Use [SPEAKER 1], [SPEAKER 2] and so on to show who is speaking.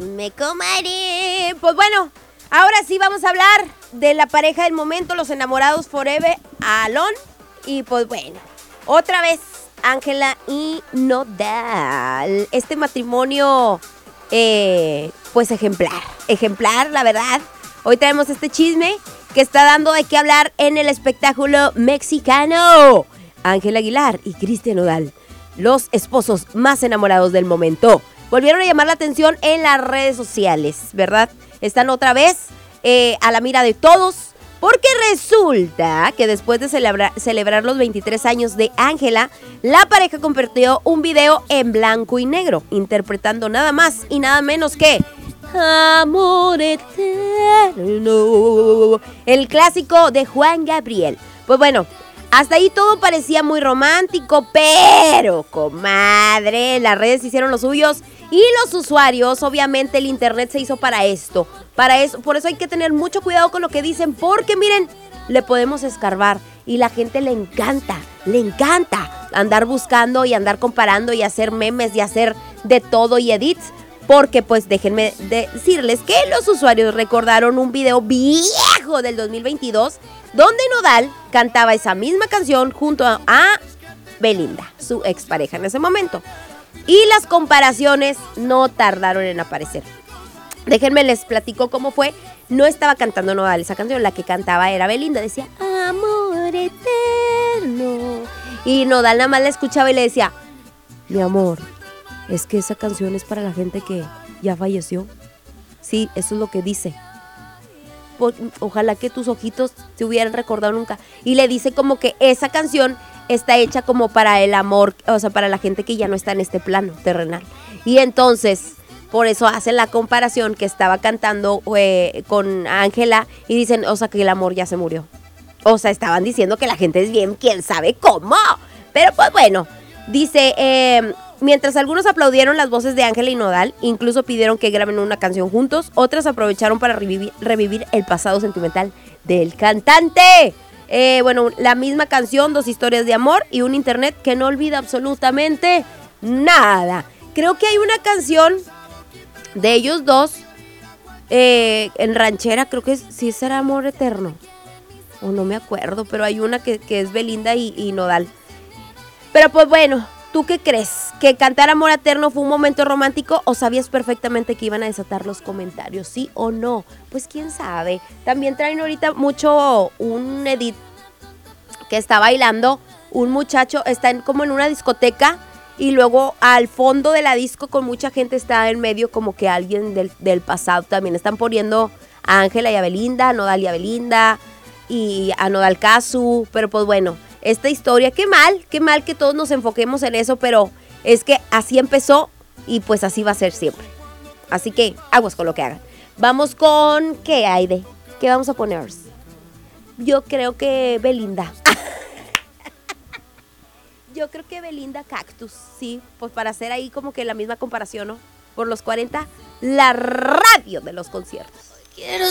[SPEAKER 1] chisme, comadre. Pues bueno, ahora sí vamos a hablar de la pareja del momento, los enamorados forever, Alon. Y pues bueno, otra vez, Ángela y Nodal. Este matrimonio, pues ejemplar, la verdad. Hoy traemos este chisme que está dando de qué hablar en el espectáculo mexicano. Ángela Aguilar y Cristian Nodal, los esposos más enamorados del momento, volvieron a llamar la atención en las redes sociales, ¿verdad? Están otra vez a la mira de todos, porque resulta que después de celebrar los 23 años de Ángela, la pareja compartió un video en blanco y negro, interpretando nada más y nada menos que Amor Eterno, el clásico de Juan Gabriel. Pues bueno, hasta ahí todo parecía muy romántico, pero, comadre, las redes hicieron los suyos y los usuarios, obviamente el internet se hizo para esto. Por eso hay que tener mucho cuidado con lo que dicen, porque miren, le podemos escarbar y la gente le encanta andar buscando y andar comparando y hacer memes y hacer de todo y edits. Porque pues déjenme decirles que los usuarios recordaron un video viejo del 2022 donde Nodal cantaba esa misma canción junto a Belinda, su expareja en ese momento. Y las comparaciones no tardaron en aparecer. Déjenme les platico cómo fue. No estaba cantando Nodal esa canción, la que cantaba era Belinda. Decía, amor eterno. Y Nodal nada más la escuchaba y le decía, mi amor, es que esa canción es para la gente que ya falleció. Sí, eso es lo que dice. Ojalá que tus ojitos se hubieran recordado nunca. Y le dice como que esa canción está hecha como para el amor, o sea, para la gente que ya no está en este plano terrenal. Y entonces, por eso hacen la comparación que estaba cantando con Ángela y dicen, o sea, que el amor ya se murió. O sea, estaban diciendo que la gente es bien, quién sabe cómo. Pero pues bueno, dice, mientras algunos aplaudieron las voces de Ángela y Nodal, incluso pidieron que graben una canción juntos, otras aprovecharon para revivir el pasado sentimental del cantante. Bueno, la misma canción, dos historias de amor y un internet que no olvida absolutamente nada. Creo que hay una canción de ellos dos en ranchera, creo que sí será Amor Eterno, o no me acuerdo, pero hay una que es Belinda y Nodal. Pero pues bueno, ¿tú qué crees? ¿Que cantar Amor Eterno fue un momento romántico o sabías perfectamente que iban a desatar los comentarios? ¿Sí o no? Pues quién sabe. También traen ahorita mucho un edit que está bailando un muchacho, está como en una discoteca y luego al fondo de la disco con mucha gente está en medio como que alguien del pasado. También están poniendo a Ángela y a Belinda, a Nodal y a Belinda y a Nodal Casu, pero pues bueno, esta historia, qué mal que todos nos enfoquemos en eso, pero es que así empezó y pues así va a ser siempre. Así que aguas con lo que hagan. Vamos con, ¿qué hay de? ¿Qué vamos a poner? Yo creo que Belinda. Yo creo que Belinda Cactus, sí, pues para hacer ahí como que la misma comparación, ¿no? Por los 40, la radio de los conciertos.
[SPEAKER 2] Quiero